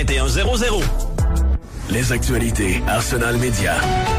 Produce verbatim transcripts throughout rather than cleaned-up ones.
vingt et un zéro zéro. Les actualités Arsenal Média.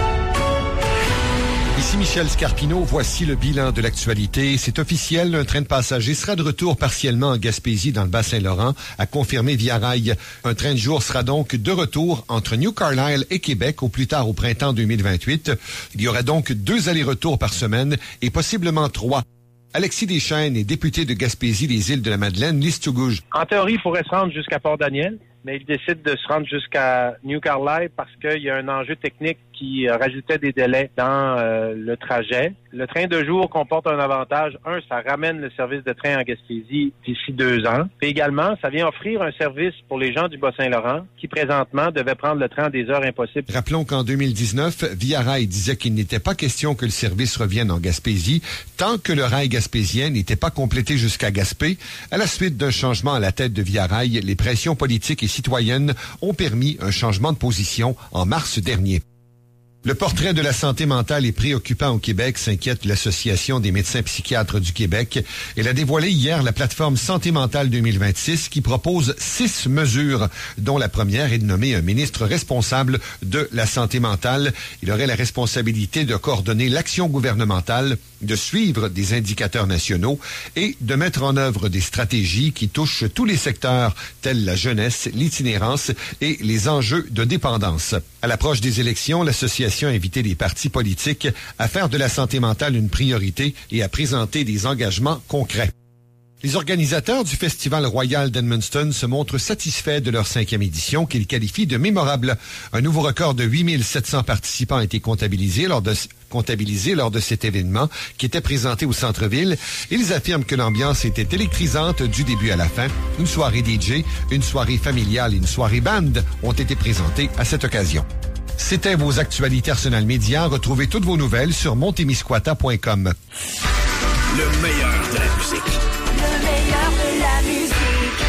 Ici Michel Scarpino, voici le bilan de l'actualité. C'est officiel, un train de passagers sera de retour partiellement en Gaspésie dans le Bas-Saint-Laurent, a confirmé Via Rail. Un train de jour sera donc de retour entre New Carlisle et Québec au plus tard au printemps deux mille vingt-huit. Il y aura donc deux allers-retours par semaine et possiblement trois. Alexis Deschênes est député de Gaspésie des Îles-de-la-Madeleine, Listugouge. En théorie, il pourrait se rendre jusqu'à Port-Daniel, mais il décide de se rendre jusqu'à New Carlisle parce qu'il y a un enjeu technique qui euh, rajoutait des délais dans euh, le trajet. Le train de jour comporte un avantage. Un, ça ramène le service de train en Gaspésie d'ici deux ans. Et également, ça vient offrir un service pour les gens du Bas-Saint-Laurent qui, présentement, devaient prendre le train à des heures impossibles. Rappelons qu'en deux mille dix-neuf, Via Rail disait qu'il n'était pas question que le service revienne en Gaspésie tant que le rail gaspésien n'était pas complété jusqu'à Gaspé. À la suite d'un changement à la tête de Via Rail, les pressions politiques et citoyennes ont permis un changement de position en mars dernier. Le portrait de la santé mentale est préoccupant au Québec, s'inquiète l'Association des médecins psychiatres du Québec. Elle a dévoilé hier la plateforme Santé mentale deux mille vingt-six qui propose six mesures, dont la première est de nommer un ministre responsable de la santé mentale. Il aurait la responsabilité de coordonner l'action gouvernementale, de suivre des indicateurs nationaux et de mettre en œuvre des stratégies qui touchent tous les secteurs, tels la jeunesse, l'itinérance et les enjeux de dépendance. À l'approche des élections, l'association a invité les partis politiques à faire de la santé mentale une priorité et à présenter des engagements concrets. Les organisateurs du Festival Royal d'Edmundston se montrent satisfaits de leur cinquième édition qu'ils qualifient de mémorable. Un nouveau record de huit mille sept cents participants a été comptabilisé lors de comptabilisé lors de cet événement qui était présenté au centre-ville. Ils affirment que l'ambiance était électrisante du début à la fin. Une soirée D J, une soirée familiale et une soirée band ont été présentées à cette occasion. C'était vos actualités Arsenal Média. Retrouvez toutes vos nouvelles sur montemisquata point com. Le meilleur de la musique. Le meilleur de la musique.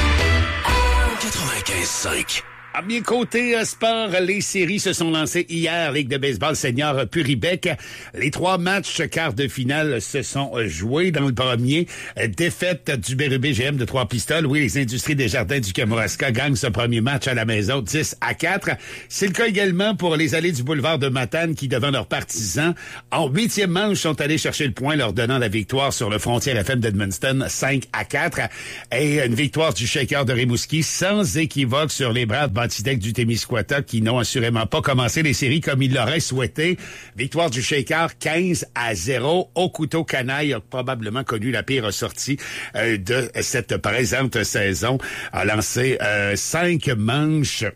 Oh. quatre-vingt-quinze cinq. À bien côté euh, sport, les séries se sont lancées hier. Ligue de baseball senior Puribec. Les trois matchs quart de finale se sont joués. Dans le premier, euh, défaite du Bérubé G M de Trois-Pistoles. Oui, les Industries des Jardins du Kamouraska gagnent ce premier match à la maison dix à quatre. C'est le cas également pour les allées du boulevard de Matane qui, devant leurs partisans, en huitième manche, sont allés chercher le point, leur donnant la victoire sur le Frontier F M d'Edmundston cinq à quatre. Et une victoire du Shaker de Rimouski sans équivoque sur les Braves Bantidec du Témiscouata qui n'ont assurément pas commencé les séries comme ils l'auraient souhaité. Victoire du Shaker quinze à zéro. Au couteau canaille a probablement connu la pire sortie euh, de cette présente saison. A lancé euh, cinq manches.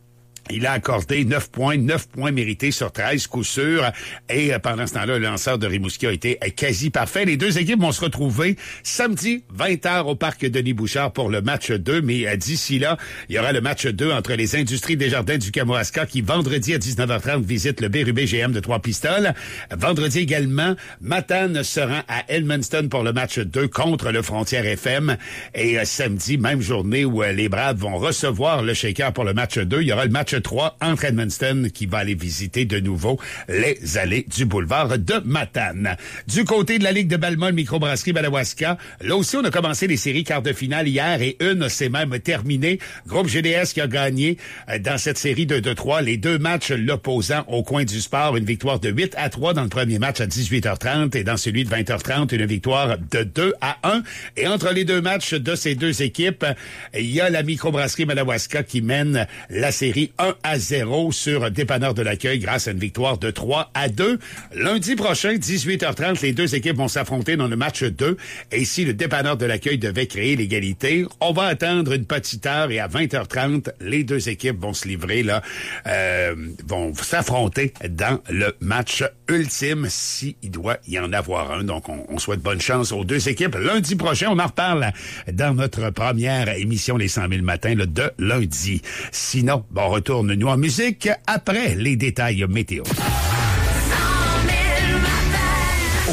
Il a accordé neuf points, neuf points mérités sur treize, coup sûr. Et euh, pendant ce temps-là, le lanceur de Rimouski a été euh, quasi parfait. Les deux équipes vont se retrouver samedi, vingt heures au parc Denis Bouchard pour le match deux. Mais euh, d'ici là, il y aura le match deux entre les Industries des Jardins du Kamouraska qui, vendredi à dix-neuf heures trente, visite le Bérubé G M de Trois-Pistoles. Vendredi également, Matane se rend à Edmundston pour le match deux contre le Frontière F M. Et euh, samedi, même journée où euh, les Braves vont recevoir le Shaker pour le match deux, il y aura le match trois entre Edmundston qui va aller visiter de nouveau les allées du boulevard de Matane. Du côté de la Ligue de Balmol Microbrasserie Madawaska, là aussi on a commencé les séries quarts de finale hier et une s'est même terminée. Groupe G D S qui a gagné euh, dans cette série de deux trois les deux matchs l'opposant au coin du sport. Une victoire de huit à trois dans le premier match à dix-huit heures trente et dans celui de vingt heures trente, une victoire de deux à un. Et entre les deux matchs de ces deux équipes, il y a la Microbrasserie Madawaska qui mène la série un à zéro sur Dépanneur de l'Accueil grâce à une victoire de trois à deux. Lundi prochain, dix-huit heures trente, les deux équipes vont s'affronter dans le match deux. Et si le Dépanneur de l'Accueil devait créer l'égalité, on va attendre une petite heure et à vingt heures trente, les deux équipes vont se livrer, là, euh, vont s'affronter dans le match ultime s'il doit y en avoir un. Donc, on, on souhaite bonne chance aux deux équipes. Lundi prochain, on en reparle dans notre première émission Les cent mille matins là, de lundi. Sinon, bon retour nous en musique après les détails météo. cent mille matins. Oh.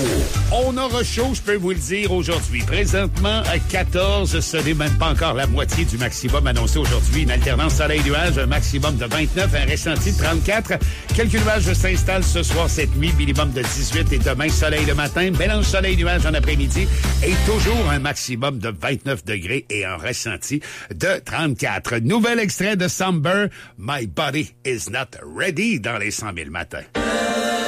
On aura chaud, je peux vous le dire, aujourd'hui. Présentement, à quatorze, ce n'est même pas encore la moitié du maximum annoncé aujourd'hui. Une alternance soleil-nuage, un maximum de vingt-neuf, un ressenti de trente-quatre. Quelques nuages s'installent ce soir, cette nuit, minimum de dix-huit. Et demain, soleil le matin, mélange soleil-nuage en après-midi. Et toujours un maximum de vingt-neuf degrés et un ressenti de trente-quatre. Nouvel extrait de Somber, My Body Is Not Ready dans les cent mille matins.